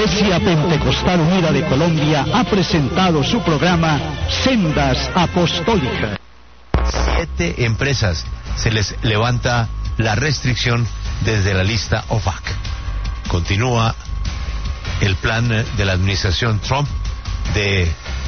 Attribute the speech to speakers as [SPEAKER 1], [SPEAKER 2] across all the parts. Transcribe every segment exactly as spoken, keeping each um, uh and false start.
[SPEAKER 1] Iglesia Pentecostal Unida de Colombia ha presentado su programa Sendas Apostólicas.
[SPEAKER 2] Siete empresas se les levanta la restricción desde la lista O F A C. Continúa el plan de la administración Trump de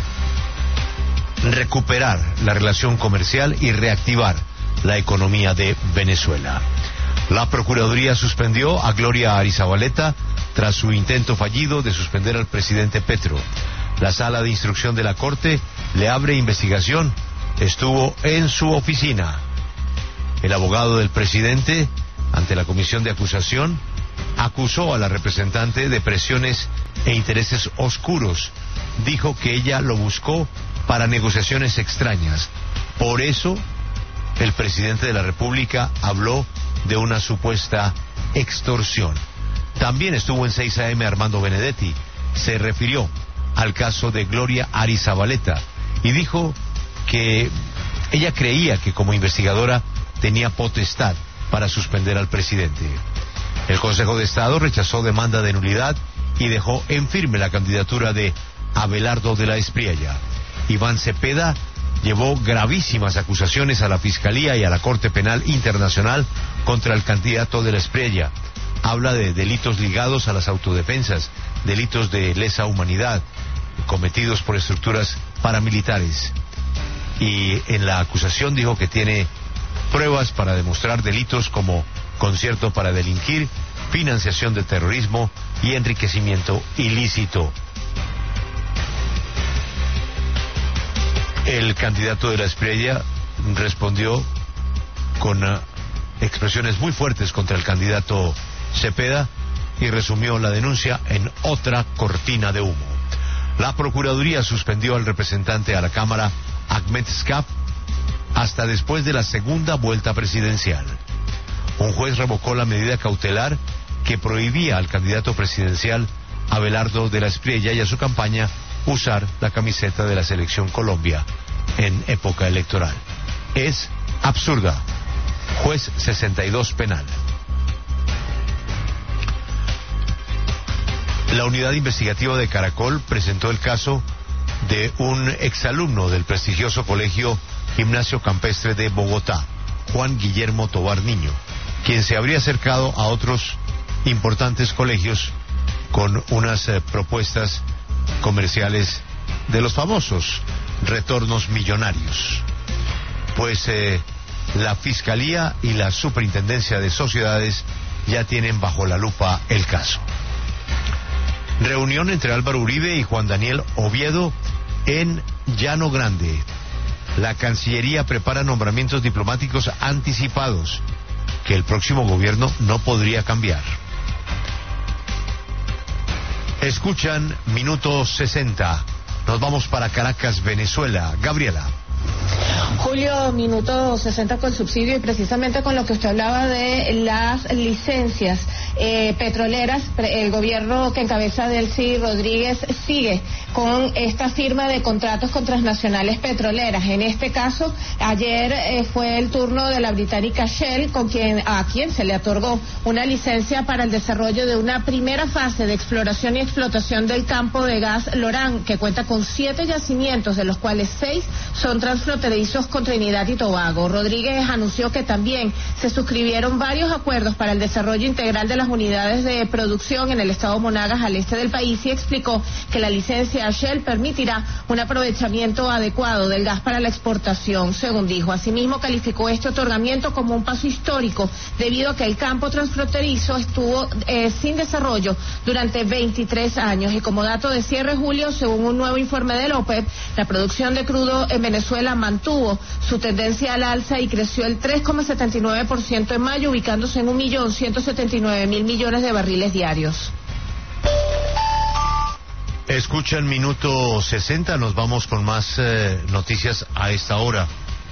[SPEAKER 2] recuperar la relación comercial y reactivar la economía de Venezuela. La Procuraduría suspendió a Gloria Arizabaleta tras su intento fallido de suspender al presidente Petro. La sala de instrucción de la Corte le abre investigación. Estuvo en su oficina. El abogado del presidente, ante la comisión de acusación, acusó a la representante de presiones e intereses oscuros. Dijo que ella lo buscó para negociaciones extrañas. Por eso, el presidente de la República habló de una supuesta extorsión. También estuvo en seis A M Armando Benedetti. Se refirió al caso de Gloria Arizabaleta y dijo que ella creía que como investigadora tenía potestad para suspender al presidente. El Consejo de Estado rechazó demanda de nulidad y dejó en firme la candidatura de Abelardo de la Espriella. Iván Cepeda llevó gravísimas acusaciones a la Fiscalía y a la Corte Penal Internacional contra el candidato de la Espriella. Habla de delitos ligados a las autodefensas, delitos de lesa humanidad cometidos por estructuras paramilitares. Y en la acusación dijo que tiene pruebas para demostrar delitos como concierto para delinquir, financiación de terrorismo y enriquecimiento ilícito. El candidato de la Espriella respondió con uh, expresiones muy fuertes contra el candidato Cepeda y resumió la denuncia en otra cortina de humo. La Procuraduría suspendió al representante a la Cámara, Ahmed Skaf, hasta después de la segunda vuelta presidencial. Un juez revocó la medida cautelar que prohibía al candidato presidencial Abelardo de la Espriella y a su campaña usar la camiseta de la Selección Colombia en época electoral. Es absurda. Juez sesenta y dos penal. La unidad investigativa de Caracol presentó el caso de un exalumno del prestigioso colegio Gimnasio Campestre de Bogotá, Juan Guillermo Tovar Niño, quien se habría acercado a otros importantes colegios con unas eh, propuestas comerciales de los famosos retornos millonarios. Pues eh, la Fiscalía y la Superintendencia de Sociedades ya tienen bajo la lupa el caso. Reunión entre Álvaro Uribe y Juan Daniel Oviedo en Llano Grande. La Cancillería prepara nombramientos diplomáticos anticipados que el próximo gobierno no podría cambiar. Escuchan Minuto sesenta. Nos vamos para Caracas, Venezuela. Gabriela.
[SPEAKER 3] Julio, Minuto sesenta con subsidio y precisamente con lo que usted hablaba de las licencias eh, petroleras. El gobierno que encabeza Delcy Rodríguez sigue con esta firma de contratos con transnacionales petroleras. En este caso, ayer eh, fue el turno de la británica Shell, con quien a quien se le otorgó una licencia para el desarrollo de una primera fase de exploración y explotación del campo de gas Lorán, que cuenta con siete yacimientos, de los cuales seis son transfronterizos con Trinidad y Tobago. Rodríguez anunció que también se suscribieron varios acuerdos para el desarrollo integral de las unidades de producción en el estado Monagas, al este del país, y explicó que la licencia Shell permitirá un aprovechamiento adecuado del gas para la exportación, según dijo. Asimismo, calificó este otorgamiento como un paso histórico, debido a que el campo transfronterizo estuvo eh, sin desarrollo durante veintitrés años. Y como dato de cierre, Julio, según un nuevo informe de la OPEP, la producción de crudo en Venezuela mantuvo su tendencia al alza y creció el tres coma setenta y nueve por ciento en mayo, ubicándose en un millón ciento setenta y nueve mil millones de barriles diarios.
[SPEAKER 2] Escuchan Minuto sesenta, nos vamos con más eh, noticias a esta hora.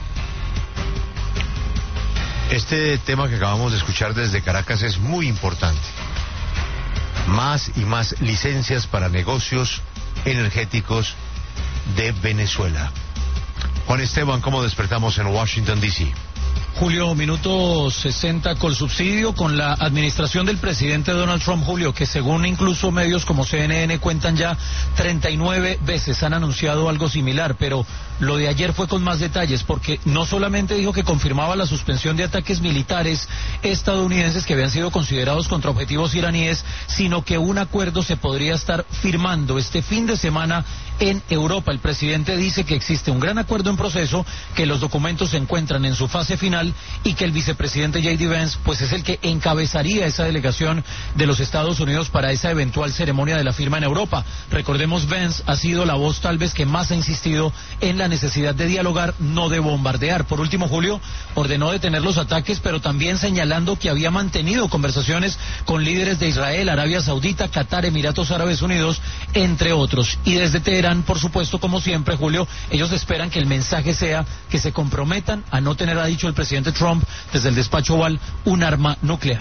[SPEAKER 2] Este tema que acabamos de escuchar desde Caracas es muy importante. Más y más licencias para negocios energéticos de Venezuela. Juan Esteban, ¿cómo despertamos en Washington, D C?
[SPEAKER 4] Julio, minuto sesenta con subsidio, con la administración del presidente Donald Trump, Julio, que según incluso medios como C N N cuentan ya treinta y nueve veces han anunciado algo similar, pero lo de ayer fue con más detalles, porque no solamente dijo que confirmaba la suspensión de ataques militares estadounidenses que habían sido considerados contra objetivos iraníes, sino que un acuerdo se podría estar firmando este fin de semana en Europa. El presidente dice que existe un gran acuerdo en proceso, que los documentos se encuentran en su fase final y que el vicepresidente J D Vance pues es el que encabezaría esa delegación de los Estados Unidos para esa eventual ceremonia de la firma en Europa. Recordemos, Vance ha sido la voz tal vez que más ha insistido en la necesidad de dialogar, no de bombardear. Por último, Julio, ordenó detener los ataques, pero también señalando que había mantenido conversaciones con líderes de Israel, Arabia Saudita, Qatar, Emiratos Árabes Unidos, entre otros. Y desde Teherán, por supuesto, como siempre, Julio, ellos esperan que el mensaje sea que se comprometan a no tener, ha dicho el presidente Trump desde el despacho Oval, un arma nuclear.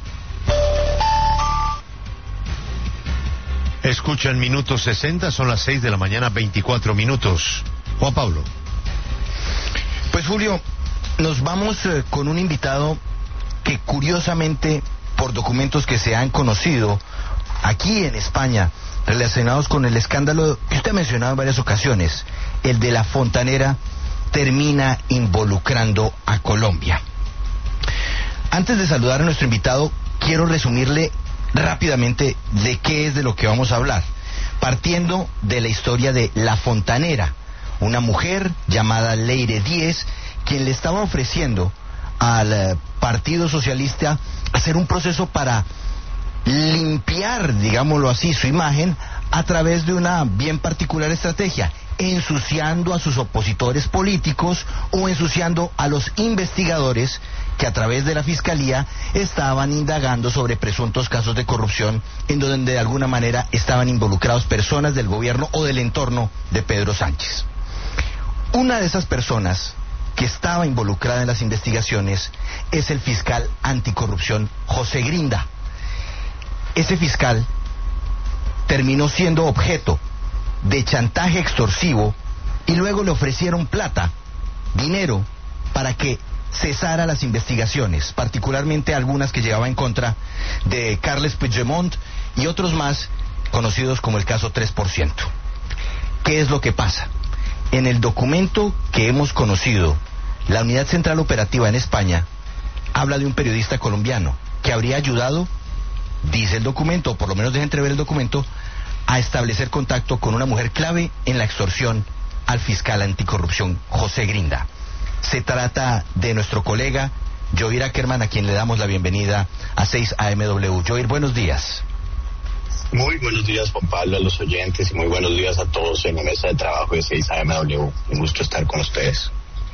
[SPEAKER 2] Escucha el minuto sesenta, son las seis de la mañana, veinticuatro minutos. Juan Pablo.
[SPEAKER 5] Pues Julio, nos vamos eh, con un invitado que curiosamente, por documentos que se han conocido aquí en España, relacionados con el escándalo que usted ha mencionado en varias ocasiones, el de la Fontanera, termina involucrando a Colombia. Antes de saludar a nuestro invitado, quiero resumirle rápidamente de qué es de lo que vamos a hablar, partiendo de la historia de la Fontanera, una mujer llamada Leire Díez, quien le estaba ofreciendo al Partido Socialista hacer un proceso para limpiar, digámoslo así, su imagen a través de una bien particular estrategia, ensuciando a sus opositores políticos o ensuciando a los investigadores que a través de la Fiscalía estaban indagando sobre presuntos casos de corrupción en donde de alguna manera estaban involucrados personas del gobierno o del entorno de Pedro Sánchez. Una de esas personas que estaba involucrada en las investigaciones es el fiscal anticorrupción José Grinda. Ese fiscal terminó siendo objeto de chantaje extorsivo y luego le ofrecieron plata, dinero, para que cesara las investigaciones, particularmente algunas que llevaba en contra de Carles Puigdemont y otros más conocidos como el caso tres por ciento. ¿Qué es lo que pasa? En el documento que hemos conocido, la Unidad Central Operativa en España habla de un periodista colombiano que habría ayudado, dice el documento, o por lo menos deja entrever el documento, a establecer contacto con una mujer clave en la extorsión al fiscal anticorrupción José Grinda. Se trata de nuestro colega Joir Ackerman, a quien le damos la bienvenida a seis A M W. Joir, buenos días.
[SPEAKER 6] Muy buenos días, Juan Pablo, a los oyentes, y muy buenos días a todos en la mesa de trabajo de seis A M W. Un gusto estar con ustedes.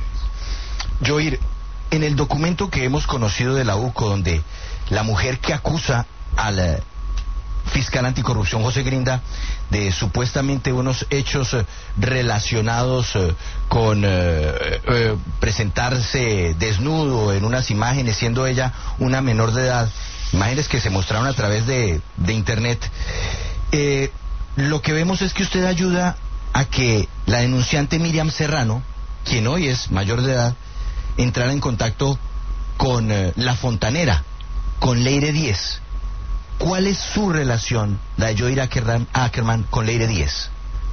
[SPEAKER 5] Joir, en el documento que hemos conocido de la U C O, donde la mujer que acusa al fiscal anticorrupción José Grinda de supuestamente unos hechos eh, relacionados eh, con eh, eh, presentarse desnudo en unas imágenes, siendo ella una menor de edad, imágenes que se mostraron a través de, de internet, eh, lo que vemos es que usted ayuda a que la denunciante Miriam Serrano, quien hoy es mayor de edad, entrara en contacto con eh, la Fontanera, con Leire Díez. ¿Cuál es su relación, la de Joir Ackerman, Ackerman con Leire Díez?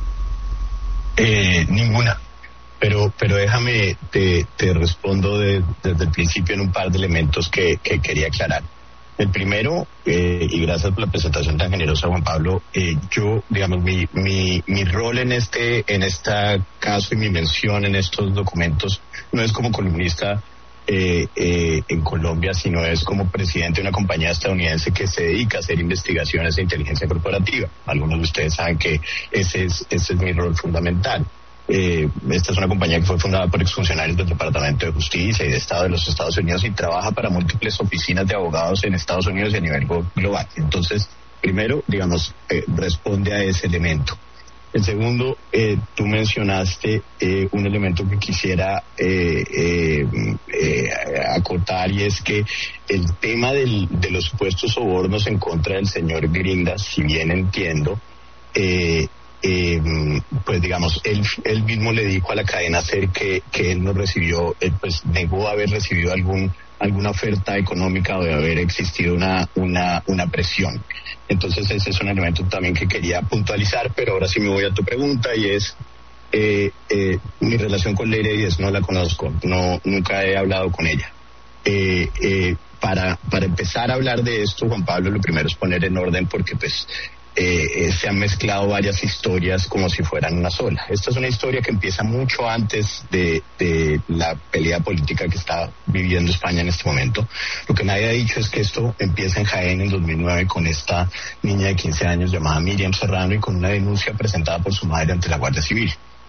[SPEAKER 6] Eh, ninguna. Pero pero déjame, te, te respondo de, desde el principio en un par de elementos que, que quería aclarar. El primero, eh, y gracias por la presentación tan generosa, Juan Pablo, eh, yo, digamos, mi, mi, mi rol en este, en este caso y mi mención en estos documentos no es como columnista Eh, eh, en Colombia, sino es como presidente de una compañía estadounidense que se dedica a hacer investigaciones de inteligencia corporativa. Algunos de ustedes saben que ese es, ese es mi rol fundamental. Eh, esta es una compañía que fue fundada por exfuncionarios del Departamento de Justicia y de Estado de los Estados Unidos y trabaja para múltiples oficinas de abogados en Estados Unidos y a nivel global. Entonces, primero, digamos, eh, responde a ese elemento. El segundo, eh, tú mencionaste eh, un elemento que quisiera eh, eh, eh, acotar, y es que el tema del, de los supuestos sobornos en contra del señor Grinda, si bien entiendo, eh, eh, pues digamos, él, él mismo le dijo a la cadena SER que, que él no recibió, él pues negó haber recibido algún alguna oferta económica o de haber existido una, una, una presión. Entonces ese es un elemento también que quería puntualizar, pero ahora sí me voy a tu pregunta y es, eh, eh, mi relación con Leire Díez no la conozco, no, nunca he hablado con ella. Eh, eh, para, para empezar a hablar de esto, Juan Pablo, lo primero es poner en orden porque pues Eh, eh, se han mezclado varias historias como si fueran una sola. Esta es una historia que empieza mucho antes de, de la pelea política que está viviendo España en este momento. Lo que nadie ha dicho es que esto empieza en Jaén en dos mil nueve con esta niña de quince años llamada Miriam Serrano y con una denuncia presentada por su madre ante la Guardia Civil.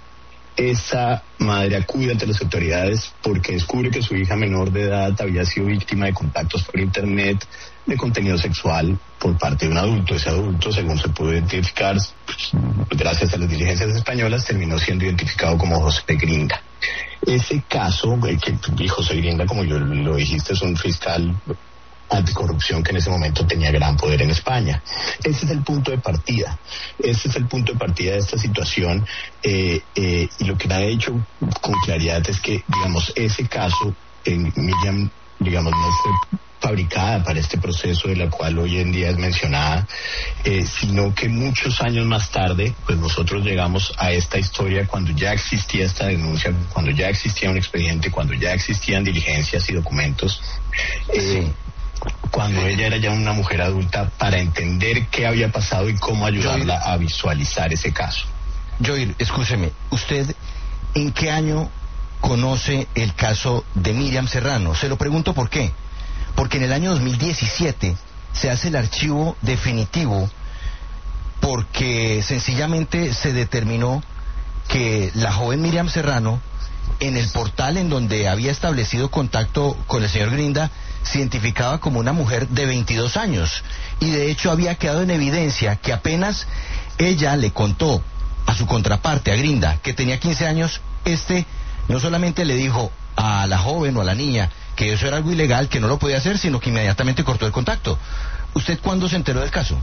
[SPEAKER 6] Esa madre acude ante las autoridades porque descubre que su hija menor de edad había sido víctima de contactos por internet de contenido sexual por parte de un adulto. Ese adulto, según se pudo identificar, pues, gracias a las diligencias españolas, terminó siendo identificado como José Grinda. Ese caso, eh, que y José Grinda, como yo lo dijiste, es un fiscal anticorrupción que en ese momento tenía gran poder en España. Ese es el punto de partida. Ese es el punto de partida de esta situación. Eh, eh, y lo que nadie ha dicho con claridad es que, digamos, ese caso, en Miriam, digamos, no fue fabricada para este proceso de la cual hoy en día es mencionada, eh, sino que muchos años más tarde, pues nosotros llegamos a esta historia cuando ya existía esta denuncia, cuando ya existía un expediente, cuando ya existían diligencias y documentos, eh, sí. cuando ella era ya una mujer adulta, para entender qué había pasado y cómo ayudarla Joel, a visualizar ese caso.
[SPEAKER 5] Joel, escúcheme, ¿usted en qué año conoce el caso de Miriam Serrano? Se lo pregunto por qué. Porque en el año dos mil diecisiete se hace el archivo definitivo porque sencillamente se determinó que la joven Miriam Serrano, en el portal en donde había establecido contacto con el señor Grinda, se identificaba como una mujer de veintidós años. Y de hecho había quedado en evidencia que apenas ella le contó a su contraparte, a Grinda, que tenía quince años, este no solamente le dijo a la joven o a la niña que eso era algo ilegal, que no lo podía hacer, sino que inmediatamente cortó el contacto. ¿Usted cuándo se enteró del caso?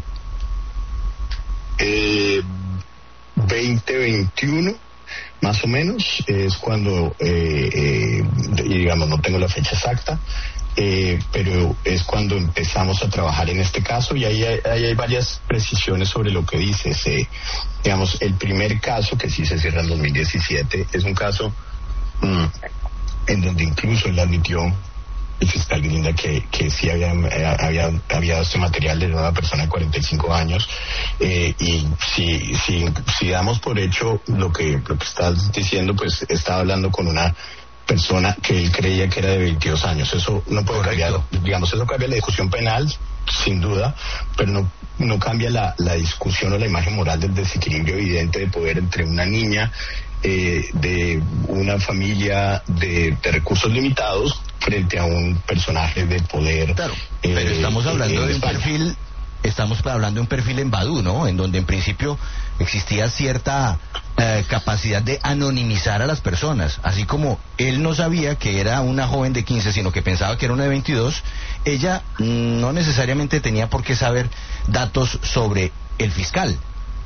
[SPEAKER 6] Eh, veinte veintiuno, más o menos, es cuando, eh, eh, digamos, no tengo la fecha exacta, eh, pero es cuando empezamos a trabajar en este caso y ahí hay, ahí hay varias precisiones sobre lo que dices. Eh, digamos, el primer caso, que sí se cierra en dos mil diecisiete, es un caso mmm, en donde incluso él admitió, el fiscal Grinda, que, que sí había, había, había dado este material de una persona de cuarenta y cinco años, eh, y si, si, si damos por hecho lo que, lo que estás diciendo, pues estaba hablando con una persona que él creía que era de veintidós años. Eso no puede cambiar, digamos, eso cambia la discusión penal, sin duda, pero no, no cambia la, la discusión o la imagen moral del desequilibrio evidente de poder entre una niña Eh, de una familia de, de recursos limitados frente a un personaje de poder.
[SPEAKER 5] Claro, pero eh, estamos hablando de un España. perfil, estamos hablando de un perfil en Badoo, ¿no? En donde en principio existía cierta eh, capacidad de anonimizar a las personas, así como él no sabía que era una joven de quince, sino que pensaba que era una de veintidós, ella no necesariamente tenía por qué saber datos sobre el fiscal.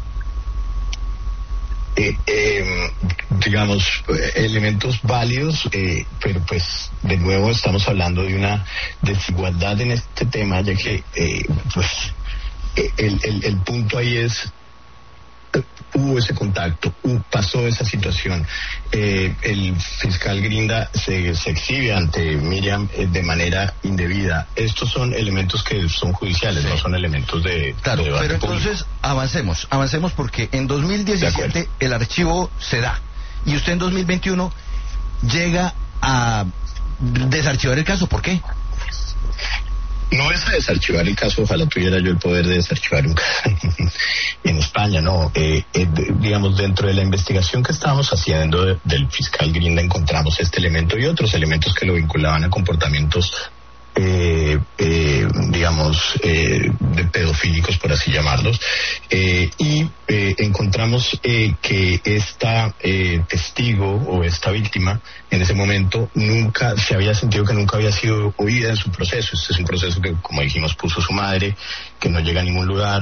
[SPEAKER 6] Eh, eh, digamos, elementos válidos, eh, pero pues de nuevo estamos hablando de una desigualdad en este tema, ya que eh, pues el, el, el punto ahí es, hubo ese contacto, uh, pasó esa situación. Eh, el fiscal Grinda se, se exhibe ante Miriam eh, de manera indebida. Estos son elementos que son judiciales, sí. No son elementos de...
[SPEAKER 5] Claro,
[SPEAKER 6] de
[SPEAKER 5] pero entonces
[SPEAKER 6] público. avancemos,
[SPEAKER 5] avancemos porque en dos mil diecisiete el archivo se da y usted en dos mil veintiuno llega a desarchivar el caso. ¿Por qué?
[SPEAKER 6] No es a desarchivar el caso, ojalá tuviera yo el poder de desarchivar un caso en España, no. Eh, eh, de, digamos, dentro de la investigación que estábamos haciendo de, del fiscal Grinda encontramos este elemento y otros elementos que lo vinculaban a comportamientos, eh, eh, digamos, eh, de pedofílicos, por así llamarlos, eh, y eh, encontramos eh, que esta eh, testigo o esta víctima en ese momento nunca se había sentido que nunca había sido oída en su proceso. Este es un proceso que, como dijimos, puso su madre, que no llega a ningún lugar,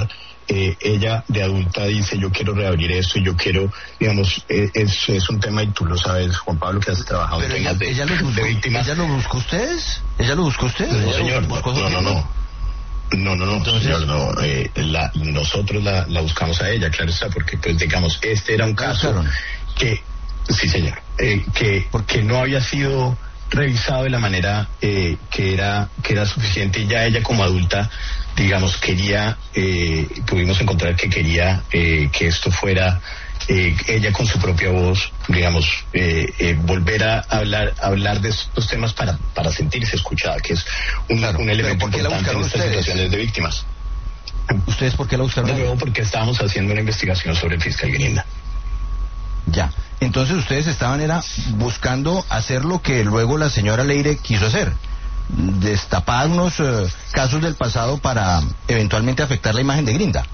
[SPEAKER 6] eh, ella de adulta dice yo quiero reabrir esto y yo quiero, digamos, eh, es, es un tema y tú lo sabes, Juan Pablo, que has trabajado en temas de,
[SPEAKER 5] ella lo buscó,
[SPEAKER 6] de víctimas.
[SPEAKER 5] ¿Ella lo buscó ustedes? ¿Ella lo buscó usted?
[SPEAKER 6] No, señor, no, no, no, no. No, no, no, Entonces, señor, no. Eh, la, nosotros la, la buscamos a ella, claro está, porque, pues, digamos, este era un caso
[SPEAKER 5] buscaron?
[SPEAKER 6] que, sí, señor, eh, que, porque no había sido revisado de la manera eh, que era que era suficiente, y ya ella como adulta, digamos, quería, eh, pudimos encontrar que quería eh, que esto fuera eh, ella con su propia voz, digamos, eh, eh, volver a hablar hablar de estos temas para para sentirse escuchada, que es un, claro, un elemento importante en estas ustedes? situaciones de víctimas.
[SPEAKER 5] ¿Ustedes por qué la buscaron?
[SPEAKER 6] No, porque estábamos haciendo una investigación sobre el fiscal Grinda.
[SPEAKER 5] Ya, entonces ustedes estaban era buscando hacer lo que luego la señora Leire quiso hacer, destapar unos eh, casos del pasado para eventualmente afectar la imagen de Grinda.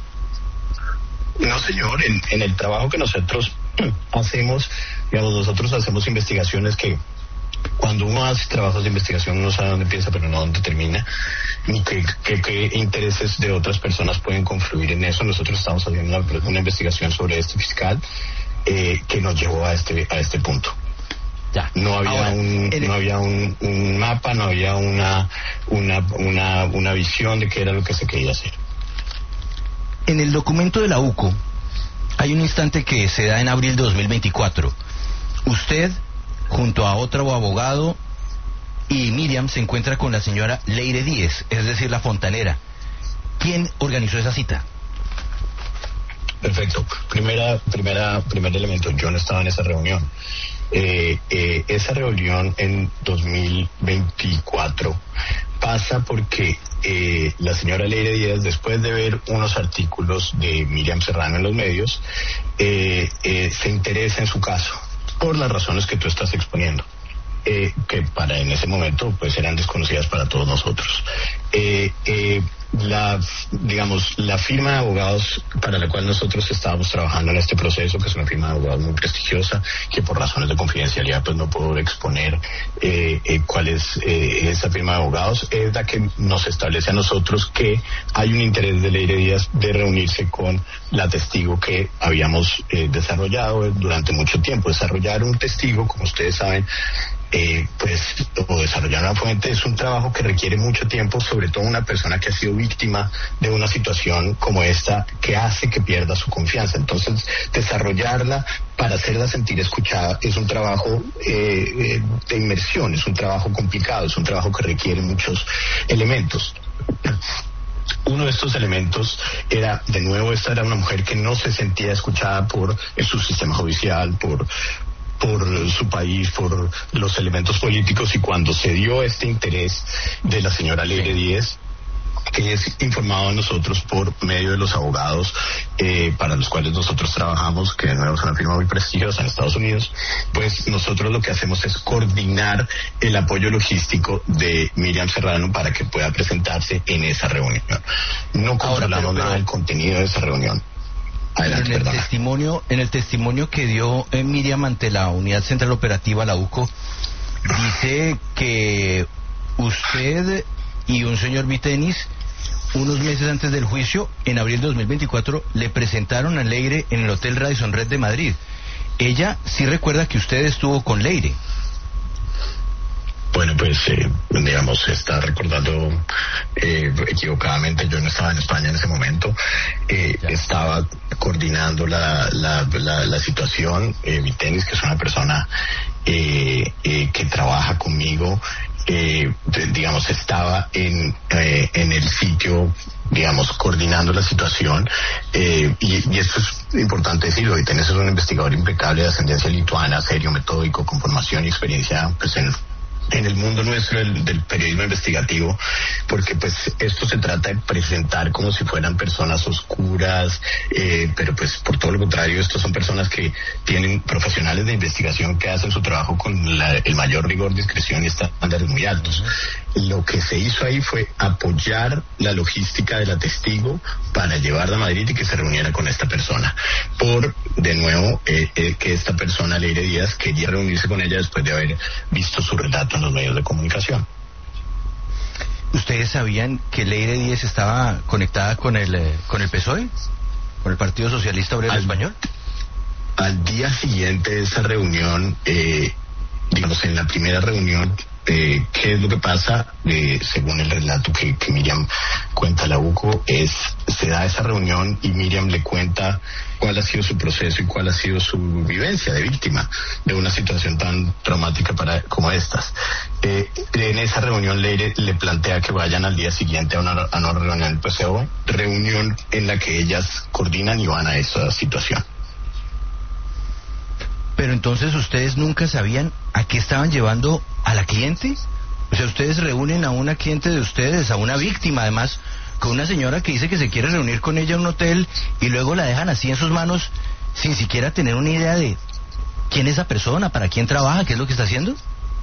[SPEAKER 6] No, señor, en, en el trabajo que nosotros hacemos, digamos, nosotros hacemos investigaciones que cuando uno hace trabajos de investigación uno sabe dónde empieza pero no dónde termina, ni qué, qué, qué intereses de otras personas pueden confluir en eso. Nosotros estamos haciendo una, una investigación sobre este fiscal eh, que nos llevó a este a este punto.
[SPEAKER 5] Ya.
[SPEAKER 6] No había Ahora, un el... no había un, un mapa, no había una una una una visión de qué era lo que se quería hacer.
[SPEAKER 5] En el documento de la U C O hay un instante que se da en abril de dos mil veinticuatro. Usted, junto a otro abogado, y Miriam se encuentra con la señora Leire Díez, es decir, la fontanera. ¿Quién organizó esa cita?
[SPEAKER 6] Perfecto. Primera, primera, primer elemento, yo no estaba en esa reunión. Eh, eh, esa reunión en dos mil veinticuatro pasa porque eh, la señora Leire Díaz, después de ver unos artículos de Miriam Serrano en los medios, eh, eh, se interesa en su caso, por las razones que tú estás exponiendo, eh, que para en ese momento pues eran desconocidas para todos nosotros. Eh, eh, la, digamos, la firma de abogados para la cual nosotros estábamos trabajando en este proceso, que es una firma de abogados muy prestigiosa, que por razones de confidencialidad pues no puedo exponer eh, eh, cuál es eh, esa firma de abogados, es la que nos establece a nosotros que hay un interés de Leire Díaz de reunirse con la testigo que habíamos eh, desarrollado durante mucho tiempo. Desarrollar un testigo, como ustedes saben, Eh, pues, o desarrollar una fuente es un trabajo que requiere mucho tiempo, sobre todo una persona que ha sido víctima de una situación como esta, que hace que pierda su confianza. Entonces, desarrollarla para hacerla sentir escuchada es un trabajo eh, eh, de inmersión, es un trabajo complicado, es un trabajo que requiere muchos elementos. Uno de estos elementos era, de nuevo, esta era una mujer que no se sentía escuchada por el subsistema judicial, por por su país, por los elementos políticos, y cuando se dio este interés de la señora Leire Díez, que es informado a nosotros por medio de los abogados eh, para los cuales nosotros trabajamos, que de nuevo es una firma muy prestigiosa en Estados Unidos, pues nosotros lo que hacemos es coordinar el apoyo logístico de Miriam Serrano para que pueda presentarse en esa reunión. No controlamos Ahora, pero, nada del contenido de esa reunión. Adelante,
[SPEAKER 5] en el testimonio, en el testimonio que dio eh, Miriam ante la Unidad Central Operativa, la U C O, dice que usted y un señor Vitenis, unos meses antes del juicio, en abril de dos mil veinticuatro, le presentaron a Leire en el Hotel Radisson Red de Madrid. Ella sí recuerda que usted estuvo con Leire.
[SPEAKER 6] Bueno, pues, eh, digamos, está recordando eh, equivocadamente. Yo no estaba en España en ese momento. Eh, estaba coordinando la, la, la, la situación. Eh, Vitenis, que es una persona eh, eh, que trabaja conmigo, eh, digamos, estaba en, eh, en el sitio, digamos, coordinando la situación, eh, y, y esto es importante decirlo. Vitenis es un investigador impecable de ascendencia lituana, serio, metódico, con formación y experiencia pues en en el mundo nuestro del, del periodismo investigativo, porque pues esto se trata de presentar como si fueran personas oscuras, eh, pero pues por todo lo contrario, estos son personas que tienen profesionales de investigación que hacen su trabajo con la, el mayor rigor, discreción y estándares muy altos. Lo que se hizo ahí fue apoyar la logística de la testigo para llevarla a Madrid y que se reuniera con esta persona, por, de nuevo, eh, eh, que esta persona, Leire Díaz, quería reunirse con ella después de haber visto su relato en los medios de comunicación.
[SPEAKER 5] ¿Ustedes sabían que Leire Díez estaba conectada con el eh, con el P S O E? ¿Con el Partido Socialista Obrero
[SPEAKER 6] al,
[SPEAKER 5] Español?
[SPEAKER 6] Al día siguiente de esa reunión, eh, digamos, en la primera reunión, eh, ¿qué es lo que pasa? Eh, según el relato que, que Miriam cuenta a la U C O, es, se da esa reunión y Miriam le cuenta cuál ha sido su proceso y cuál ha sido su vivencia de víctima de una situación tan traumática para como estas. Eh, en esa reunión Leire le plantea que vayan al día siguiente a una, a una reunión del P S O E, reunión en la que ellas coordinan y van a esa situación.
[SPEAKER 5] Pero entonces ustedes nunca sabían a qué estaban llevando a la cliente. O sea, ustedes reúnen a una cliente de ustedes, a una víctima además, con una señora que dice que se quiere reunir con ella en un hotel y luego la dejan así en sus manos sin siquiera tener una idea de quién es esa persona, para quién trabaja, qué es lo que está haciendo.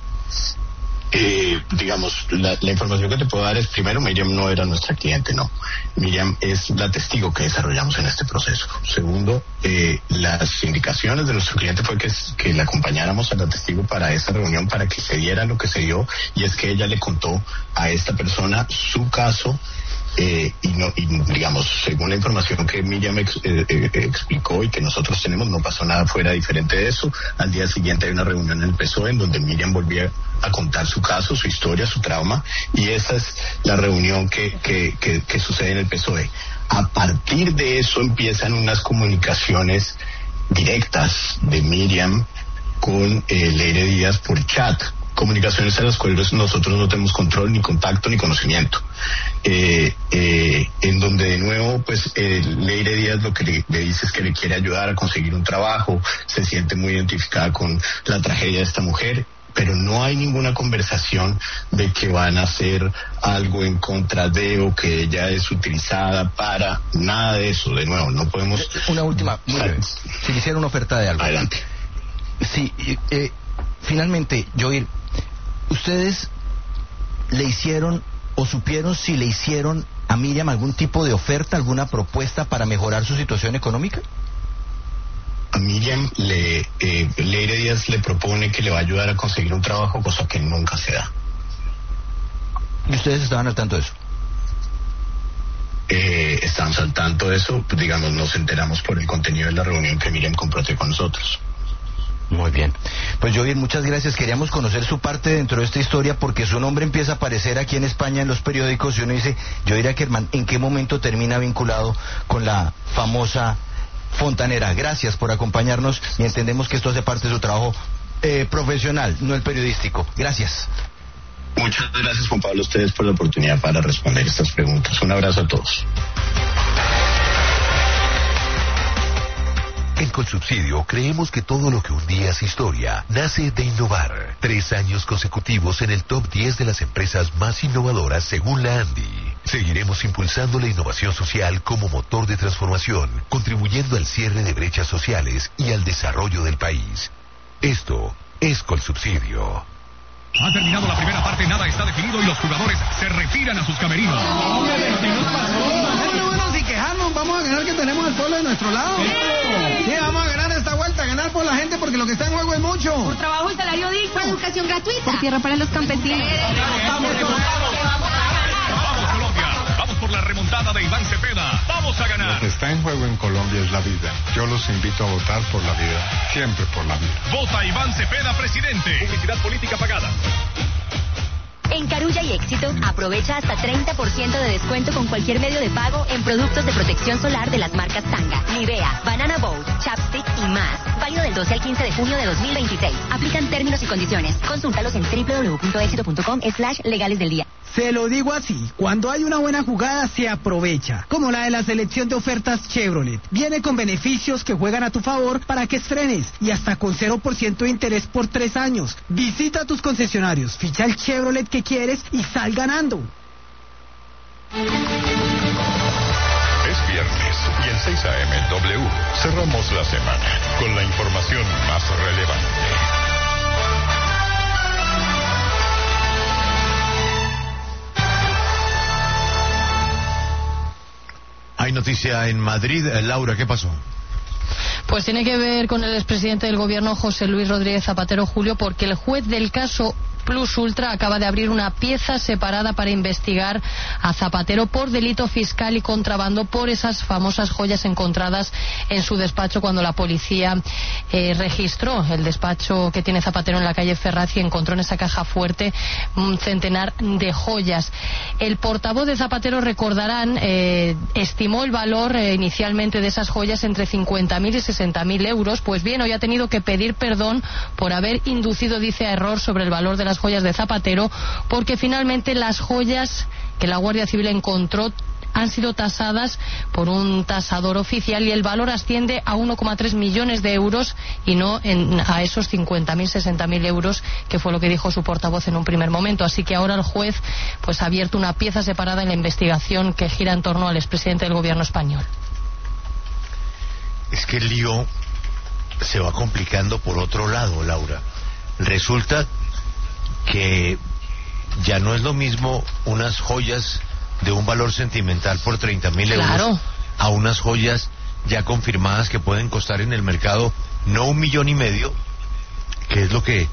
[SPEAKER 6] Eh, digamos, la, la información que te puedo dar es, primero, Miriam no era nuestra cliente, no. Miriam es la testigo que desarrollamos en este proceso. Segundo, eh, las indicaciones de nuestro cliente fue que, que le acompañáramos a la testigo para esa reunión, para que se diera lo que se dio, y es que ella le contó a esta persona su caso. Eh, y, no, y digamos, según la información que Miriam ex, eh, eh, explicó y que nosotros tenemos, no pasó nada fuera diferente de eso. Al día siguiente hay una reunión en el P S O E en donde Miriam volvía a contar su caso, su historia, su trauma, y esa es la reunión que, que, que, que sucede en el P S O E. A partir de eso empiezan unas comunicaciones directas de Miriam con eh, Leire Díaz por chat. Comunicaciones a las cuales nosotros no tenemos control, ni contacto, ni conocimiento. Eh, eh, en donde de nuevo, pues, eh, Leire Díaz lo que le, le dice es que le quiere ayudar a conseguir un trabajo, se siente muy identificada con la tragedia de esta mujer, pero no hay ninguna conversación de que van a hacer algo en contra de o que ella es utilizada para, nada de eso. De nuevo, no podemos...
[SPEAKER 5] Una última, muy breve. Si le hiciera una oferta de algo.
[SPEAKER 6] Adelante.
[SPEAKER 5] Sí, eh, finalmente, Joir, ¿ustedes le hicieron o supieron si le hicieron a Miriam algún tipo de oferta, alguna propuesta para mejorar su situación económica?
[SPEAKER 6] A Miriam le, eh, Leire Díaz le propone que le va a ayudar a conseguir un trabajo, cosa que nunca se da.
[SPEAKER 5] ¿Y ustedes estaban al tanto de eso?
[SPEAKER 6] Eh, estamos al tanto de eso, pues, digamos, nos enteramos por el contenido de la reunión que Miriam compartió con nosotros.
[SPEAKER 5] Muy bien. Pues Joir, muchas gracias. Queríamos conocer su parte dentro de esta historia porque su nombre empieza a aparecer aquí en España en los periódicos y uno dice, Joir Ackerman, ¿en qué momento termina vinculado con la famosa fontanera? Gracias por acompañarnos y entendemos que esto hace parte de su trabajo eh, profesional, no el periodístico. Gracias.
[SPEAKER 6] Muchas gracias, Juan Pablo, a ustedes por la oportunidad para responder estas preguntas. Un abrazo a todos.
[SPEAKER 7] En Colsubsidio creemos que todo lo que un día es historia nace de innovar. Tres años consecutivos en el top diez de las empresas más innovadoras según la ANDI. Seguiremos impulsando la innovación social como motor de transformación, contribuyendo al cierre de brechas sociales y al desarrollo del país. Esto es Colsubsidio.
[SPEAKER 8] Ha terminado la primera parte, nada está definido y los jugadores se retiran a sus camerinos.
[SPEAKER 9] Bueno, bueno, sin quejarnos, vamos a ganar, que tenemos al pueblo de nuestro lado. Sí, vamos a ganar esta vuelta, ganar por la gente porque lo que está en juego es mucho.
[SPEAKER 10] Por trabajo y salario digno.
[SPEAKER 3] Por educación gratuita.
[SPEAKER 10] Por tierra para los campesinos.
[SPEAKER 8] Vamos, Colombia. Vamos por la remontada de Iván Cepeda. Vamos a ganar.
[SPEAKER 11] Lo que está en juego en Colombia es la vida. Yo los invito a votar por la vida. Siempre por la vida.
[SPEAKER 8] Vota Iván Cepeda, presidente. Publicidad política pagada.
[SPEAKER 12] En Carulla y Éxito, aprovecha hasta treinta por ciento de descuento con cualquier medio de pago en productos de protección solar de las marcas Tanga, Nivea, Banana Boat, Chapstick y más. Válido del doce al quince de junio de dos mil veintiséis. Aplican términos y condiciones. Consúltalos en doble u doble u doble u punto éxito punto com slash legales del día.
[SPEAKER 9] Se lo digo así, cuando hay una buena jugada se aprovecha, como la de la selección de ofertas Chevrolet. Viene con beneficios que juegan a tu favor para que estrenes y hasta con cero por ciento de interés por tres años. Visita tus concesionarios, ficha el Chevrolet que quieres y sal ganando.
[SPEAKER 13] Es viernes y en seis a eme W cerramos la semana con la información más relevante.
[SPEAKER 2] Hay noticia en Madrid. Laura, ¿qué pasó?
[SPEAKER 14] Pues tiene que ver con el expresidente del gobierno, José Luis Rodríguez Zapatero, Julio, porque el juez del caso Plus Ultra acaba de abrir una pieza separada para investigar a Zapatero por delito fiscal y contrabando por esas famosas joyas encontradas en su despacho cuando la policía eh, registró el despacho que tiene Zapatero en la calle Ferraz y encontró en esa caja fuerte un centenar de joyas. El portavoz de Zapatero, recordarán, eh, estimó el valor eh, inicialmente de esas joyas entre cincuenta mil y sesenta mil euros. Pues bien, hoy ha tenido que pedir perdón por haber inducido, dice, a error sobre el valor de las joyas de Zapatero, porque finalmente las joyas que la Guardia Civil encontró han sido tasadas por un tasador oficial y el valor asciende a uno coma tres millones de euros y no en, a esos cincuenta mil, sesenta mil euros, que fue lo que dijo su portavoz en un primer momento. Así que ahora el juez pues ha abierto una pieza separada en la investigación que gira en torno al expresidente del gobierno español.
[SPEAKER 2] Es que el lío se va complicando por otro lado, Laura. Resulta que ya no es lo mismo unas joyas de un valor sentimental por treinta mil euros, claro, a unas joyas ya confirmadas que pueden costar en el mercado no un millón y medio, que es lo que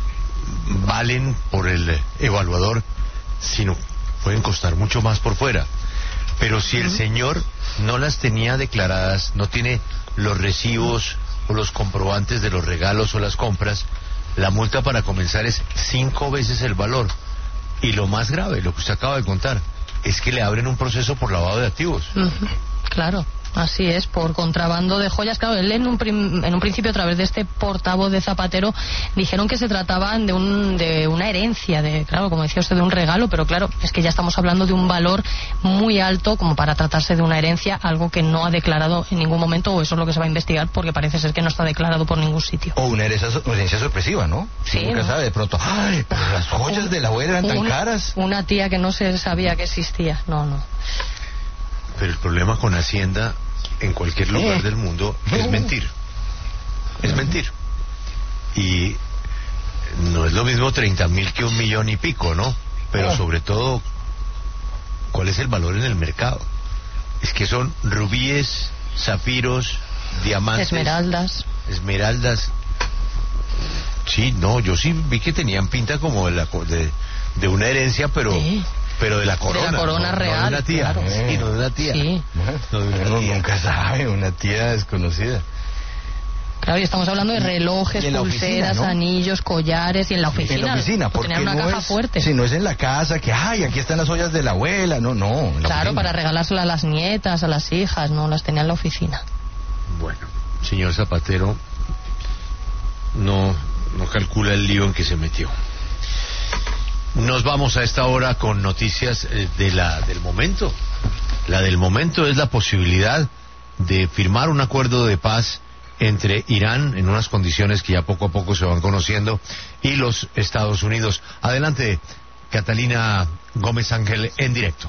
[SPEAKER 2] valen por el evaluador, sino pueden costar mucho más por fuera. Pero si el señor no las tenía declaradas, no tiene los recibos o los comprobantes de los regalos o las compras, la multa para comenzar es cinco veces el valor. Y lo más grave, lo que usted acaba de contar, es que le abren un proceso por lavado de activos. Uh-huh.
[SPEAKER 14] Claro. Así es, por contrabando de joyas. Claro, él en un, prim, en un principio, a través de este portavoz de Zapatero, dijeron que se trataban de, un, de una herencia, de, claro, como decía usted, de un regalo, pero claro, es que ya estamos hablando de un valor muy alto como para tratarse de una herencia, algo que no ha declarado en ningún momento, o eso es lo que se va a investigar, porque parece ser que no está declarado por ningún sitio.
[SPEAKER 5] O una herencia, una herencia sorpresiva, ¿no?
[SPEAKER 14] Sí.
[SPEAKER 5] Nunca
[SPEAKER 14] ¿no?
[SPEAKER 5] sabe, de pronto, ¡ay, pero las joyas un, de la abuela eran tan
[SPEAKER 14] un,
[SPEAKER 5] caras!
[SPEAKER 14] Una tía que no se sabía que existía, no, no.
[SPEAKER 2] Pero el problema con Hacienda en cualquier lugar del mundo es mentir. Es mentir. Y no es lo mismo treinta mil que un millón y pico, ¿no? Pero sobre todo, ¿cuál es el valor en el mercado? Es que son rubíes, zafiros, diamantes,
[SPEAKER 14] esmeraldas.
[SPEAKER 2] Esmeraldas. Sí, no, yo sí vi que tenían pinta como de, la, de, de una herencia, pero... Sí. Pero de la corona.
[SPEAKER 14] De la corona
[SPEAKER 2] no,
[SPEAKER 14] real.
[SPEAKER 2] No de una tía.
[SPEAKER 14] Claro.
[SPEAKER 2] Sí, no de una tía.
[SPEAKER 14] Sí.
[SPEAKER 2] No de una
[SPEAKER 5] Uno
[SPEAKER 2] tía.
[SPEAKER 5] nunca sabe, una tía desconocida.
[SPEAKER 14] Claro, y estamos hablando de relojes, pulseras, oficina, ¿no? Anillos, collares, y en la oficina.
[SPEAKER 5] En la oficina, porque
[SPEAKER 14] tener una
[SPEAKER 5] no
[SPEAKER 14] caja
[SPEAKER 5] es,
[SPEAKER 14] fuerte.
[SPEAKER 5] Si no es en la casa, que ay, aquí están las ollas de la abuela, no, no. En la
[SPEAKER 14] claro,
[SPEAKER 5] oficina.
[SPEAKER 14] Para regalárselas a las nietas, a las hijas, no, las tenía en la oficina.
[SPEAKER 2] Bueno, señor Zapatero, no, no calcula el lío en que se metió. Nos vamos a esta hora con noticias de la del momento. La del momento es la posibilidad de firmar un acuerdo de paz entre Irán, en unas condiciones que ya poco a poco se van conociendo, y los Estados Unidos. Adelante, Catalina Gómez Ángel, en directo.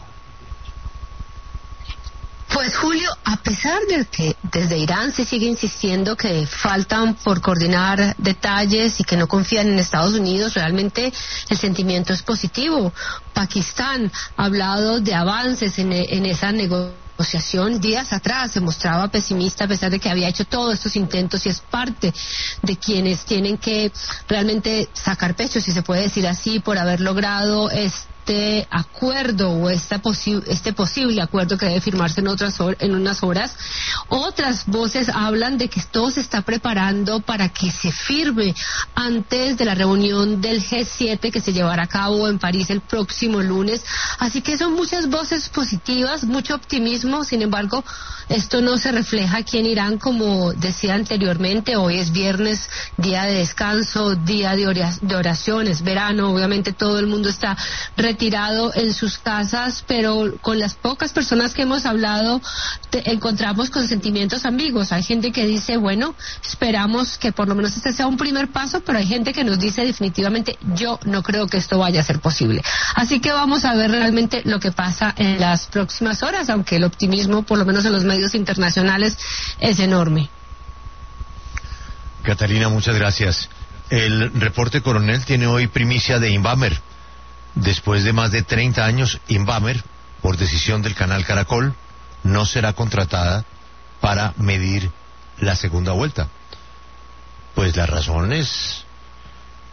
[SPEAKER 15] Pues Julio, a pesar de que desde Irán se sigue insistiendo que faltan por coordinar detalles y que no confían en Estados Unidos, realmente el sentimiento es positivo. Pakistán ha hablado de avances en, en esa negociación. negociación días atrás se mostraba pesimista a pesar de que había hecho todos estos intentos y es parte de quienes tienen que realmente sacar pecho, si se puede decir así, por haber logrado este acuerdo o esta posi- este posible acuerdo que debe firmarse en otras hor- en unas horas. Otras voces hablan de que todo se está preparando para que se firme antes de la reunión del G siete que se llevará a cabo en París el próximo lunes. Así que son muchas voces positivas, mucho optimismo. Sin embargo, esto no se refleja aquí en Irán, como decía anteriormente. Hoy es viernes, día de descanso, día de oraciones, verano. Obviamente todo el mundo está retirado en sus casas, pero con las pocas personas que hemos hablado te encontramos con sentimientos ambiguos. Hay gente que dice, bueno, esperamos que por lo menos este sea un primer paso, pero hay gente que nos dice definitivamente, yo no creo que esto vaya a ser posible. Así que vamos a ver realmente lo que pasa en las próximas horas, aunque el optimismo, por lo menos en los medios internacionales, es enorme.
[SPEAKER 2] Catalina, muchas gracias. El reporte coronel tiene hoy primicia de Invamer. Después de más de treinta años, Invamer, por decisión del canal Caracol, no será contratada para medir la segunda vuelta. Pues la razón es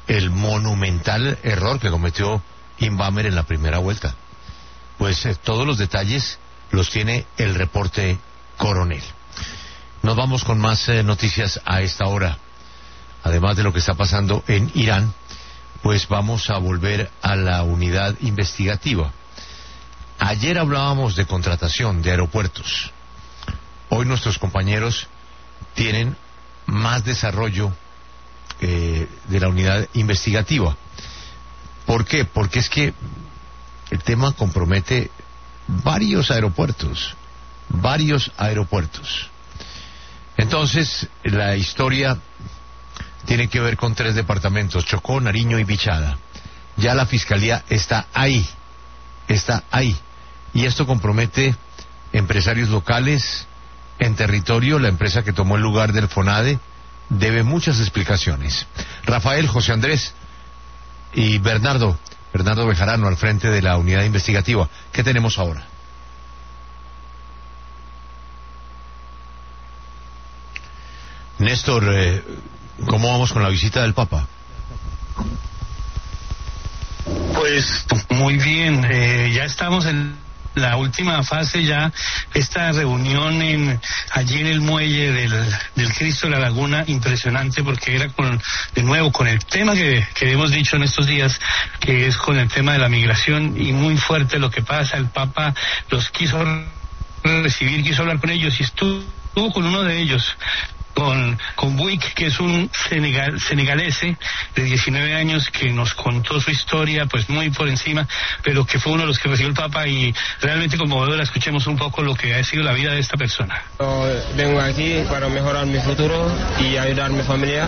[SPEAKER 2] el monumental error que cometió Inbamer en la primera vuelta. Pues eh, todos los detalles los tiene el reporte Coronel. Nos vamos con más eh, noticias a esta hora. Además de lo que está pasando en Irán, pues vamos a volver a la unidad investigativa. Ayer hablábamos de contratación de aeropuertos. Hoy nuestros compañeros tienen más desarrollo eh, de la unidad investigativa. ¿Por qué? Porque es que el tema compromete varios aeropuertos, varios aeropuertos. Entonces, la historia tiene que ver con tres departamentos, Chocó, Nariño y Bichada. Ya la Fiscalía está ahí, está ahí. Y esto compromete empresarios locales en territorio. La empresa que tomó el lugar del FONADE debe muchas explicaciones. Rafael, José Andrés y Bernardo, Bernardo Bejarano al frente de la unidad investigativa. ¿Qué tenemos ahora? Néstor, eh, ¿cómo vamos con la visita del Papa?
[SPEAKER 16] Pues muy bien, eh, ya estamos en la última fase, ya esta reunión en allí en el muelle del, del Cristo de la Laguna, impresionante, porque era con, de nuevo, con el tema que, que hemos dicho en estos días, que es con el tema de la migración, y muy fuerte lo que pasa. El Papa los quiso recibir, quiso hablar con ellos, y estuvo con uno de ellos, con con Buick, que es un senegal, senegalese de diecinueve años, que nos contó su historia pues muy por encima, pero que fue uno de los que recibió el Papa, y realmente conmovedora. Escuchemos un poco lo que ha sido la vida de esta persona.
[SPEAKER 17] Yo vengo aquí para mejorar mi futuro y ayudar a mi familia,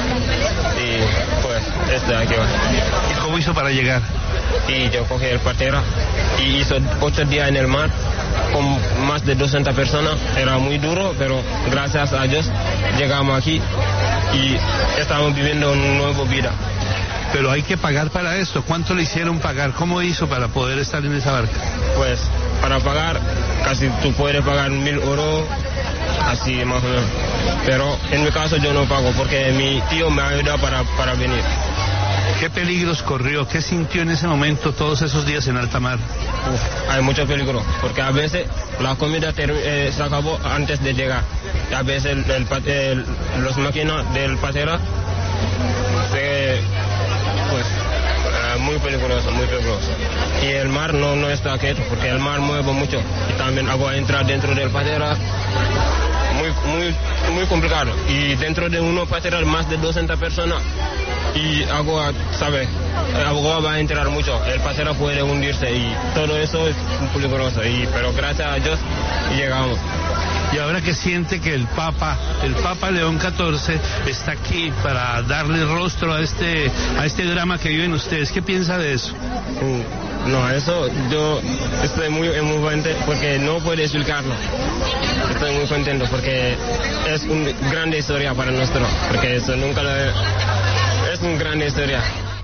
[SPEAKER 17] y pues estoy aquí.
[SPEAKER 16] ¿Y cómo hizo para llegar?
[SPEAKER 17] Y yo cogí el patera y hizo ocho días en el mar con más de doscientas personas. Era muy duro, pero gracias a Dios llegamos aquí y estamos viviendo una nueva vida.
[SPEAKER 16] Pero hay que pagar para esto. ¿Cuánto le hicieron pagar? ¿Cómo hizo para poder estar en esa barca?
[SPEAKER 17] Pues para pagar, casi tú puedes pagar mil euros, así más o menos. Pero en mi caso yo no pago porque mi tío me ayuda para, para venir.
[SPEAKER 16] ¿Qué peligros corrió? ¿Qué sintió en ese momento todos esos días en alta mar?
[SPEAKER 17] Uf, hay mucho peligro, porque a veces la comida ter, eh, se acabó antes de llegar. A veces el, el, el, los máquinas del patera se, pues, eh, muy peligroso, muy peligroso. Y el mar no, no está quieto, porque el mar mueve mucho. Y también agua entra dentro del patera. Muy, muy, muy complicado. Y dentro de uno patera más de doscientas personas. Y agua, ¿sabes? El agua va a entrar mucho, el pasero puede hundirse y todo eso es muy peligroso, y, pero gracias a Dios llegamos.
[SPEAKER 16] Y ahora que siente que el Papa, el Papa León catorce está aquí para darle rostro a este, a este drama que viven ustedes, ¿qué piensa de eso?
[SPEAKER 17] No, eso yo estoy muy emocionante porque no puedo explicarlo. Estoy muy contento porque es una gran historia para nosotros, porque eso nunca lo he... Es una gran historia.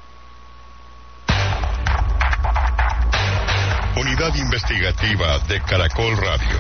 [SPEAKER 13] Unidad Investigativa de Caracol Radio.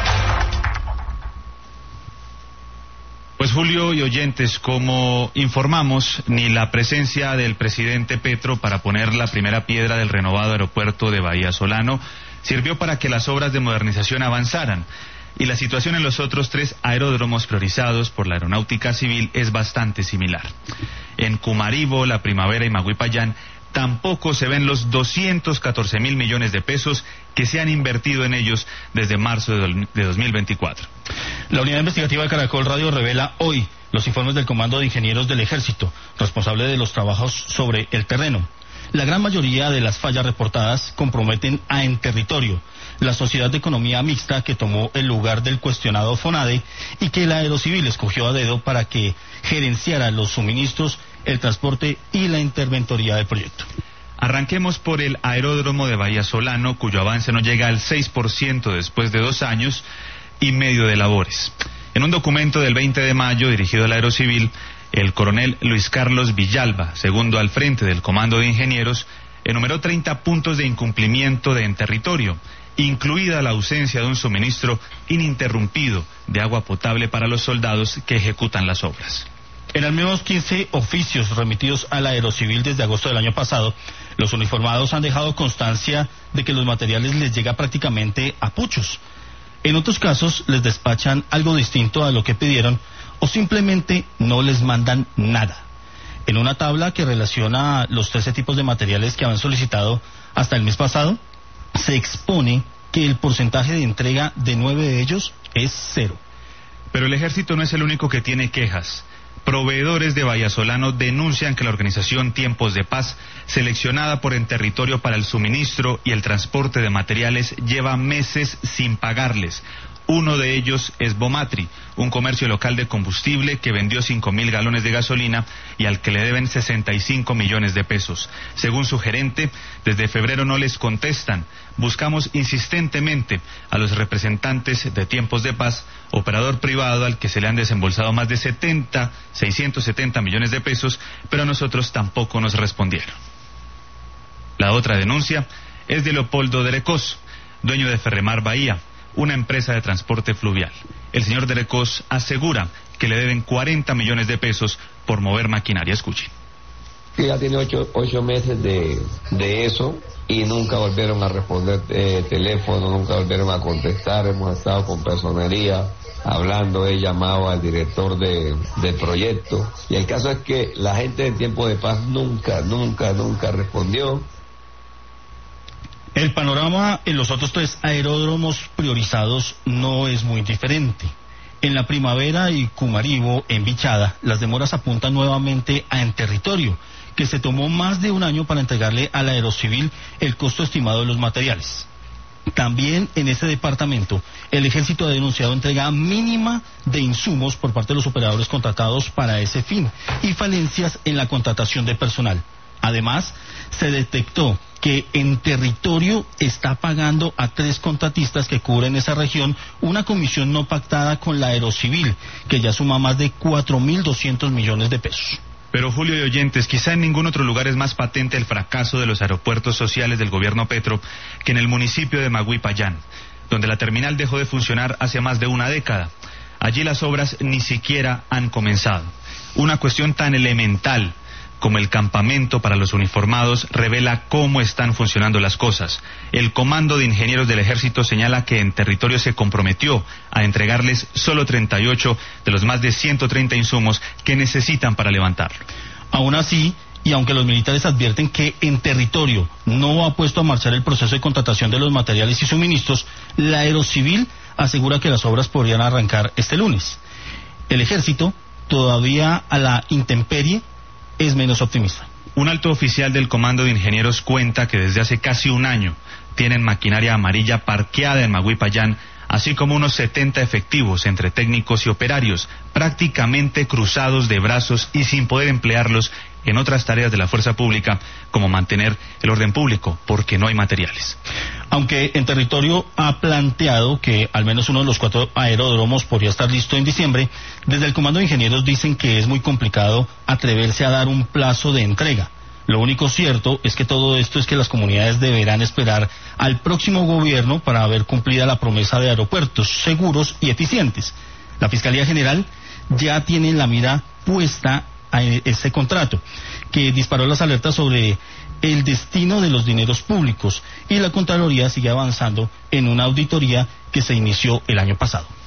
[SPEAKER 18] Pues Julio y oyentes, como informamos, ni la presencia del presidente Petro para poner la primera piedra del renovado aeropuerto de Bahía Solano sirvió para que las obras de modernización avanzaran. Y la situación en los otros tres aeródromos priorizados por la aeronáutica civil es bastante similar. En Cumaribo, La Primavera y Maguipayán tampoco se ven los doscientos catorce mil millones de pesos que se han invertido en ellos desde marzo de dos mil veinticuatro.
[SPEAKER 19] La unidad investigativa de Caracol Radio revela hoy los informes del Comando de Ingenieros del Ejército, responsable de los trabajos sobre el terreno. La gran mayoría de las fallas reportadas comprometen a Enterritorio, la sociedad de economía mixta que tomó el lugar del cuestionado FONADE y que la Aerocivil escogió a dedo para que gerenciara los suministros, el transporte y la interventoría del proyecto.
[SPEAKER 18] Arranquemos por el aeródromo de Bahía Solano, cuyo avance no llega al seis por ciento después de dos años y medio de labores. En un documento del veinte de mayo dirigido a la Aerocivil, el coronel Luis Carlos Villalba, segundo al frente del Comando de Ingenieros, enumeró treinta puntos de incumplimiento de Enterritorio, incluida la ausencia de un suministro ininterrumpido de agua potable para los soldados que ejecutan las obras.
[SPEAKER 19] En al menos quince oficios remitidos al Aerocivil desde agosto del año pasado, los uniformados han dejado constancia de que los materiales les llega prácticamente a puchos. En otros casos les despachan algo distinto a lo que pidieron o simplemente no les mandan nada. En una tabla que relaciona los trece tipos de materiales que habían solicitado hasta el mes pasado, se expone que el porcentaje de entrega de nueve de ellos es cero.
[SPEAKER 18] Pero el ejército no es el único que tiene quejas. Proveedores de Vallasolano denuncian que la organización Tiempos de Paz, seleccionada por Enterritorio para el suministro y el transporte de materiales, lleva meses sin pagarles. Uno de ellos es Bomatri, un comercio local de combustible que vendió cinco mil galones de gasolina y al que le deben sesenta y cinco millones de pesos. Según su gerente, desde febrero no les contestan. Buscamos insistentemente a los representantes de Tiempos de Paz, operador privado al que se le han desembolsado más de setenta, seiscientos setenta millones de pesos, pero a nosotros tampoco nos respondieron. La otra denuncia es de Leopoldo Derecós, dueño de Ferremar Bahía, una empresa de transporte fluvial. El señor Derecós asegura que le deben cuarenta millones de pesos por mover maquinaria. Escuchen.
[SPEAKER 20] Ya tiene ocho, ocho meses de, de eso y nunca volvieron a responder eh, teléfono, nunca volvieron a contestar. Hemos estado con personería hablando, he llamado al director de, del proyecto y el caso es que la gente de Tiempo de Paz nunca, nunca, nunca respondió.
[SPEAKER 19] El panorama en los otros tres aeródromos priorizados no es muy diferente. En La Primavera y Cumaribo, en Bichada, las demoras apuntan nuevamente a Enterritorio, que se tomó más de un año para entregarle al Aerocivil el costo estimado de los materiales. También en ese departamento, el Ejército ha denunciado entrega mínima de insumos por parte de los operadores contratados para ese fin y falencias en la contratación de personal. Además, se detectó que Enterritorio está pagando a tres contratistas que cubren esa región una comisión no pactada con la Aerocivil, que ya suma más de cuatro mil doscientos millones de pesos.
[SPEAKER 18] Pero Julio y oyentes, quizá en ningún otro lugar es más patente el fracaso de los aeropuertos sociales del gobierno Petro que en el municipio de Magui-Payán, donde la terminal dejó de funcionar hace más de una década. Allí las obras ni siquiera han comenzado. Una cuestión tan elemental como el campamento para los uniformados revela cómo están funcionando las cosas. El Comando de Ingenieros del Ejército señala que Enterritorio se comprometió a entregarles solo treinta y ocho de los más de ciento treinta insumos que necesitan para levantarlo.
[SPEAKER 19] Aún así, y aunque los militares advierten que Enterritorio no ha puesto a marchar el proceso de contratación de los materiales y suministros, la Aerocivil asegura que las obras podrían arrancar este lunes. El Ejército, todavía a la intemperie, es menos optimista.
[SPEAKER 18] Un alto oficial del Comando de Ingenieros cuenta que desde hace casi un año tienen maquinaria amarilla parqueada en Magui-Payán, así como unos setenta efectivos entre técnicos y operarios, prácticamente cruzados de brazos y sin poder emplearlos en otras tareas de la fuerza pública, como mantener el orden público, porque no hay materiales.
[SPEAKER 19] Aunque Enterritorio ha planteado que al menos uno de los cuatro aeródromos podría estar listo en diciembre, desde el Comando de Ingenieros dicen que es muy complicado atreverse a dar un plazo de entrega. Lo único cierto es que todo esto es que las comunidades deberán esperar al próximo gobierno para ver cumplida la promesa de aeropuertos seguros y eficientes. La Fiscalía General ya tiene la mira puesta a ese contrato, que disparó las alertas sobre el destino de los dineros públicos, y la Contraloría sigue avanzando en una auditoría que se inició el año pasado.